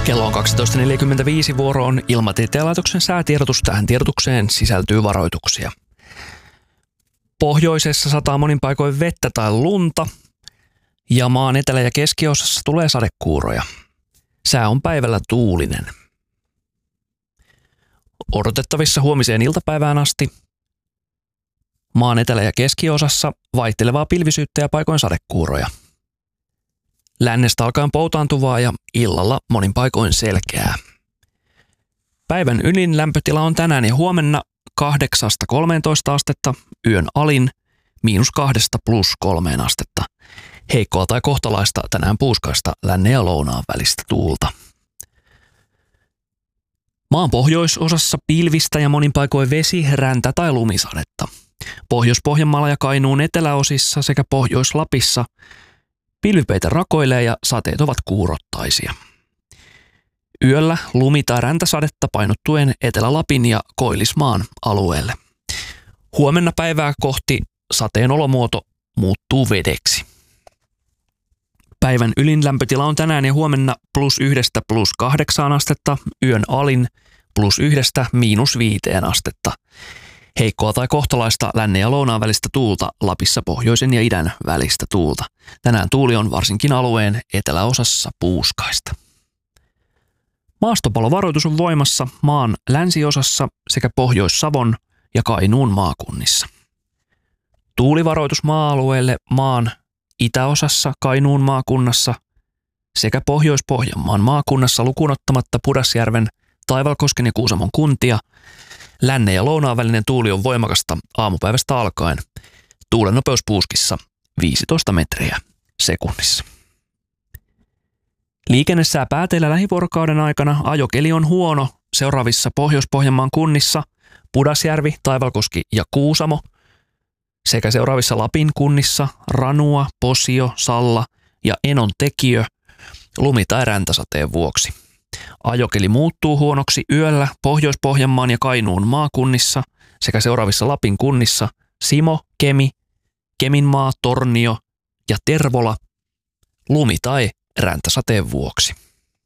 Kello on 12.45, vuoro on Ilmatieteen laitoksen säätiedotus. Tähän tiedotukseen sisältyy varoituksia. Pohjoisessa sataa monin paikoin vettä tai lunta ja maan etelä- ja keskiosassa tulee sadekuuroja. Sää on päivällä tuulinen. Odotettavissa huomiseen iltapäivään asti maan etelä- ja keskiosassa vaihtelevaa pilvisyyttä ja paikoin sadekuuroja. Lännestä alkaen poutaantuvaa ja illalla monin paikoin selkeää. Päivän ylin lämpötila on tänään ja huomenna 8–13 astetta, yön alin -2 + 3 astetta. Heikkoa tai kohtalaista tänään puuskaista lännen ja lounaan välistä tuulta. Maan pohjoisosassa pilvistä ja monin paikoin vesi-, räntä- tai lumisadetta. Pohjois-Pohjanmaalla ja Kainuun eteläosissa sekä Pohjois-Lapissa pilvipeitä rakoilee ja sateet ovat kuurottaisia. Yöllä lumi- tai räntäsadetta painottuen Etelä-Lapin ja Koillismaan alueelle. Huomenna päivää kohti sateen olomuoto muuttuu vedeksi. Päivän ylin lämpötila on tänään ja huomenna +1 + 8 astetta, yön alin +1 – -5 astetta. Heikkoa tai kohtalaista lännen ja lounaan välistä tuulta, Lapissa pohjoisen ja idän välistä tuulta. Tänään tuuli on varsinkin alueen eteläosassa puuskaista. Maastopalovaroitus on voimassa maan länsiosassa sekä Pohjois-Savon ja Kainuun maakunnissa. Tuulivaroitus maa-alueelle maan itäosassa Kainuun maakunnassa sekä Pohjois-Pohjanmaan maakunnassa lukuun ottamatta Pudasjärven, Taivalkosken ja Kuusamon kuntia. Lännen ja lounaan välinen tuuli on voimakasta aamupäivästä alkaen. Tuulen nopeus puuskissa 15 metriä sekunnissa. Liikennesää pääteillä lähivuorokauden aikana. Ajokeli on huono seuraavissa Pohjois-Pohjanmaan kunnissa Pudasjärvi, Taivalkoski ja Kuusamo sekä seuraavissa Lapin kunnissa Ranua, Posio, Salla ja Enontekiö lumi- tai räntäsateen vuoksi. Ajokeli muuttuu huonoksi yöllä Pohjois-Pohjanmaan ja Kainuun maakunnissa sekä seuraavissa Lapin kunnissa Simo, Kemi, Keminmaa, Tornio ja Tervola lumi- tai räntäsateen vuoksi.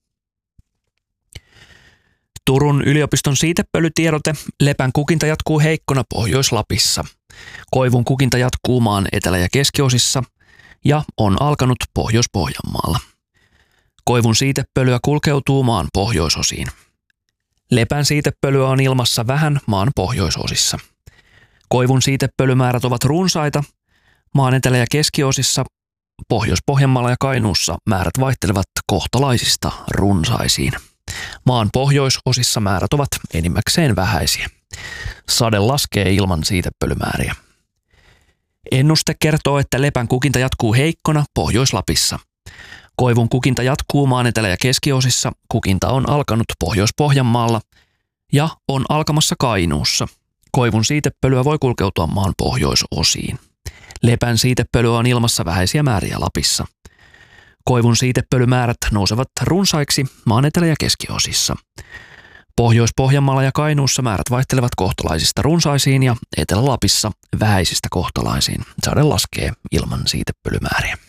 Turun yliopiston siitepölytiedote: lepän kukinta jatkuu heikkona Pohjois-Lapissa. Koivun kukinta jatkuu maan etelä- ja keskiosissa ja on alkanut Pohjois-Pohjanmaalla. Koivun siitepölyä kulkeutuu maan pohjoisosiin. Lepän siitepölyä on ilmassa vähän maan pohjoisosissa. Koivun siitepölymäärät ovat runsaita. Maan etelä- ja keskiosissa, Pohjois-Pohjanmaalla ja Kainuussa määrät vaihtelevat kohtalaisista runsaisiin. Maan pohjoisosissa määrät ovat enimmäkseen vähäisiä. Sade laskee ilman siitepölymääriä. Ennuste kertoo, että lepän kukinta jatkuu heikkona Pohjois-Lapissa. Koivun kukinta jatkuu maan etelä- ja keskiosissa. Kukinta on alkanut Pohjois-Pohjanmaalla ja on alkamassa Kainuussa. Koivun siitepölyä voi kulkeutua maan pohjoisosiin. Lepän siitepölyä on ilmassa vähäisiä määriä Lapissa. Koivun siitepölymäärät nousevat runsaiksi maan etelä- ja keskiosissa. Pohjois-Pohjanmaalla ja Kainuussa määrät vaihtelevat kohtalaisista runsaisiin ja Etelä-Lapissa vähäisistä kohtalaisiin. Sade laskee ilman siitepölymääriä.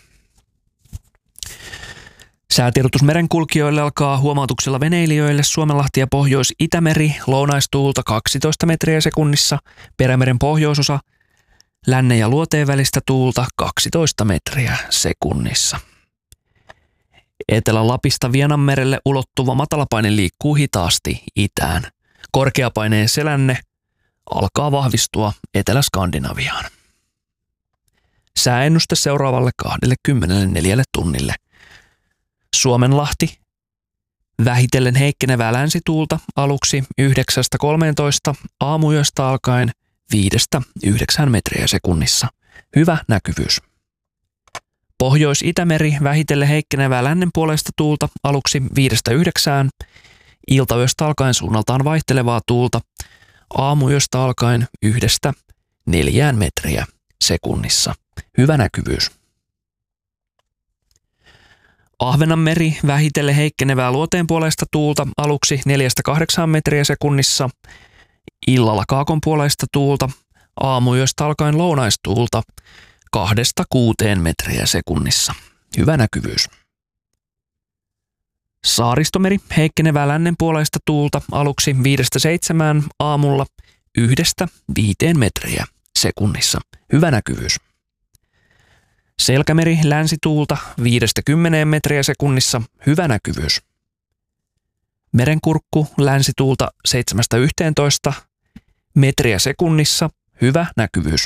Säätiedotus merenkulkijoille alkaa huomautuksella veneilijöille. Suomenlahti ja Pohjois-Itämeri, lounaistuulta 12 metriä sekunnissa, Perämeren pohjoisosa, lännen ja luoteen välistä tuulta 12 metriä sekunnissa. Etelä-Lapista Vienanmerelle ulottuva matalapaine liikkuu hitaasti itään. Korkeapaineen selänne alkaa vahvistua Etelä-Skandinaviaan. Sääennuste seuraavalle 24 tunnille. Suomenlahti, vähitellen heikkenevää länsituulta aluksi 9–13, aamuyöstä alkaen 5–9 metriä sekunnissa. Hyvä näkyvyys. Pohjois-Itämeri, vähitellen heikkenevää lännenpuoleista tuulta aluksi 5–9, iltayöstä alkaen suunnaltaan vaihtelevaa tuulta, aamuyöstä alkaen 1–4 metriä sekunnissa. Hyvä näkyvyys. Ahvenanmeri, vähitellen heikkenevää luoteenpuoleista tuulta aluksi 4–8 metriä sekunnissa, illalla kaakonpuoleista tuulta, aamuyöstä alkaen lounaistuulta 2–6 metriä sekunnissa. Hyvä näkyvyys. Saaristomeri heikkenevää lännenpuoleista tuulta aluksi 5-7 aamulla 1-5 metriä sekunnissa. Hyvä näkyvyys. Selkämeri länsituulta 5-10 metriä sekunnissa. Hyvä näkyvyys. Merenkurkku länsituulta 7-11 metriä sekunnissa. Hyvä näkyvyys.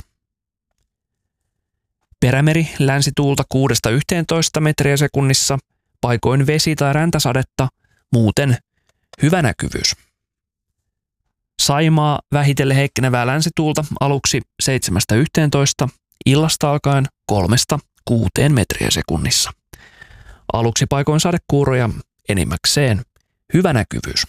Perämeri länsituulta 6-11 metriä sekunnissa. Paikoin vesi- tai räntäsadetta, muuten hyvä näkyvyys. Saimaa vähitellen heikkenevää länsituulta aluksi 7-11, illasta alkaen 3-6 metriä sekunnissa. Aluksi paikoin sadekuuroja, enimmäkseen hyvä näkyvyys.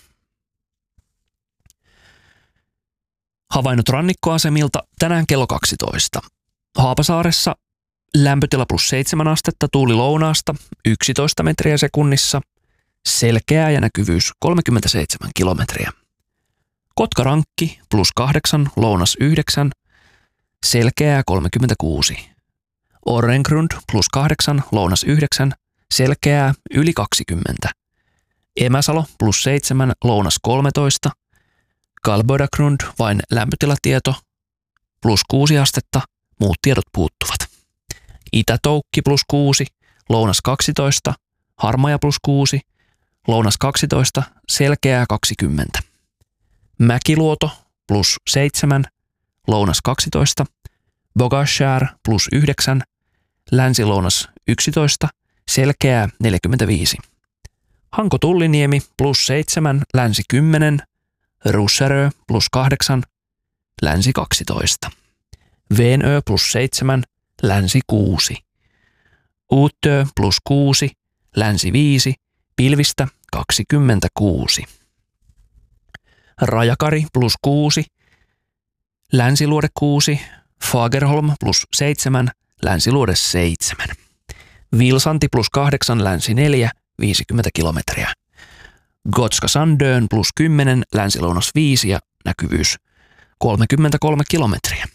Havainnot rannikkoasemilta tänään kello 12. Haapasaaressa lämpötila +7 astetta, tuuli lounaasta 11 metriä sekunnissa, selkeää ja näkyvyys 37 kilometriä. Kotkarankki +8, lounas 9, selkeää 36. Orrengrund +8, lounas 9, selkeää yli 20. Emäsalo +7, lounas 13. Kalbodagrund vain lämpötilatieto +6 astetta, muut tiedot puuttuvat. Itä-Toukki +6, lounas 12, Harmaja +6, lounas 12, selkeää 20. Mäkiluoto +7, lounas 12, Bogashär +9, länsi-lounas 11, selkeää 45. Hanko-Tulliniemi +7, länsi 10, Russerö +8, länsi 12. Veenö +7, länsi 6. Uutö +6, länsi 5, pilvistä 26. Rajakari +6, länsiluode 6, Fagerholm +7, länsiluode 7. Vilsanti +8, länsi 4, 50 kilometriä. Gotska Sandön +10, länsilounas 5 ja näkyvyys 33 kilometriä.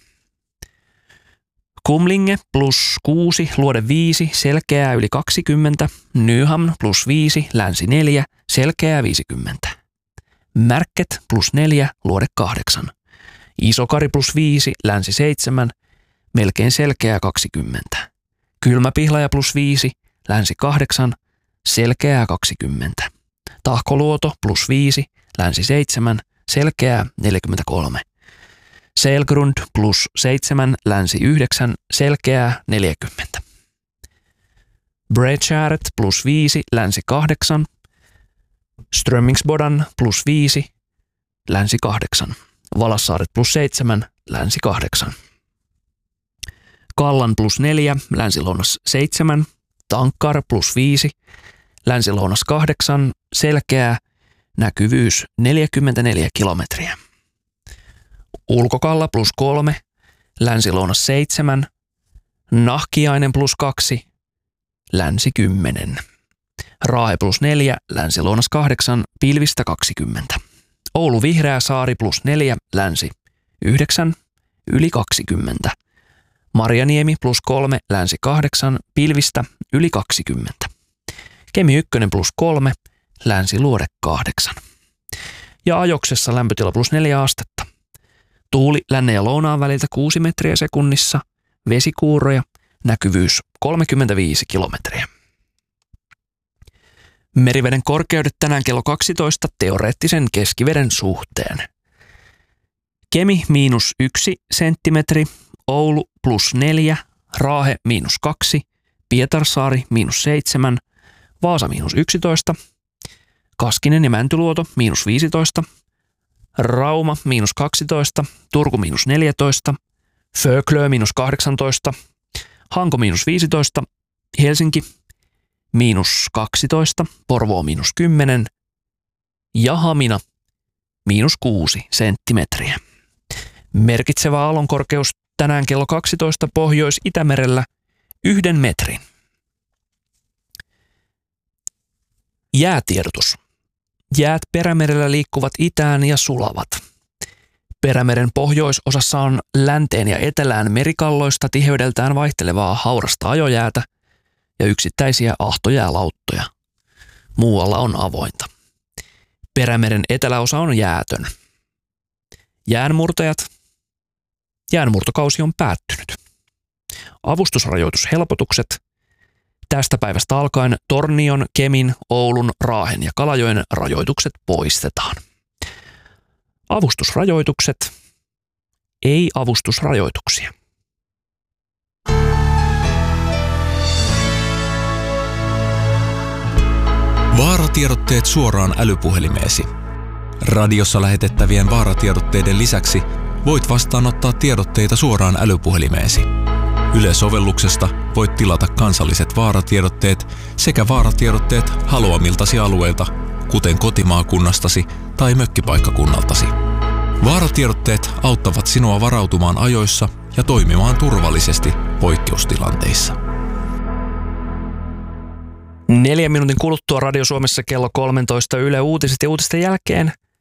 Kumlinge +6, luode 5, selkeää yli 20, Nyhamn +5, länsi 4, selkeää 50. Märket +4, luode 8. Isokari +5, länsi 7, melkein selkeää 20. Kylmäpihlaja +5, länsi 8, selkeää 20. Tahkoluoto +5, länsi 7, selkeää 43. Selgrund +7, länsi 9, selkeää 40. Bredshäret +5, länsi 8. Strömmingsbodan +5, länsi 8. Valassaaret +7, länsi 8. Kallan +4, länsi-lounas 7. Tankkar +5, länsi-lounas 8, selkeää, näkyvyys 44 kilometriä. Ulkokalla +3, länsi-lounas 7, Nahkiainen +2, länsi 10. Raahe +4, länsi-lounas 8, pilvistä 20. Oulu Vihreäsaari +4, länsi 9, yli 20. Marjaniemi +3, länsi 8, pilvistä yli 20. Kemi 1 +3, länsiluode 8. Ja Ajoksessa lämpötila +4 astetta. Tuuli lännen ja lounaan väliltä 6 metriä sekunnissa, vesikuuroja, näkyvyys 35 kilometriä. Meriveden korkeudet tänään kello 12 teoreettisen keskiveden suhteen. Kemi -1 senttimetri, Oulu +4, Raahe -2, Pietarsaari -7, Vaasa -11, Kaskinen ja Mäntyluoto -15, Rauma -12, Turku -14, Föglö -18, Hanko -15, Helsinki -12, Porvoo -10 ja Hamina -6 senttimetriä. Merkitsevä aallonkorkeus tänään kello 12 Pohjois-Itämerellä 1 metrin. Jäätiedotus. Jäät Perämerellä liikkuvat itään ja sulavat. Perämeren pohjoisosassa on länteen ja etelään merikalloista tiheydeltään vaihtelevaa haurasta ajojäätä ja yksittäisiä ahtojäälauttoja. muualla on avointa. Perämeren eteläosa on jäätön. Jäänmurtajat. Jäänmurtokausi on päättynyt. Avustusrajoitushelpotukset. Tästä päivästä alkaen Tornion, Kemin, Oulun, Raahen ja Kalajoen rajoitukset poistetaan. Avustusrajoitukset. Ei avustusrajoituksia. Vaaratiedotteet suoraan älypuhelimeesi. Radiossa lähetettävien vaaratiedotteiden lisäksi voit vastaanottaa tiedotteita suoraan älypuhelimeesi. Yle-sovelluksesta voit tilata kansalliset vaaratiedotteet sekä vaaratiedotteet haluamiltasi alueilta, kuten kotimaakunnastasi tai mökkipaikkakunnaltasi. Vaaratiedotteet auttavat sinua varautumaan ajoissa ja toimimaan turvallisesti poikkeustilanteissa. 4 minuutin kuluttua Radio Suomessa kello 13 Yle Uutiset ja uutisten jälkeen